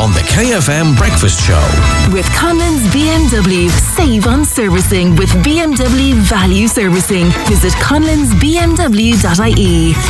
on the KFM Breakfast Show. With Conlon's BMW. Save on servicing with BMW Value Servicing. Visit conlonsbmw.ie.